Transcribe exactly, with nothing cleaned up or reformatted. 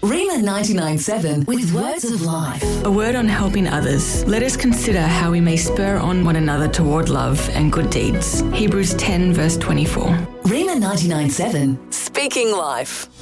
Rima ninety-nine point seven with Words of Life. A word on helping others. Let us consider how we may spur on one another toward love and good deeds. Hebrews ten verse twenty-four. Rima ninety-nine point seven, speaking life.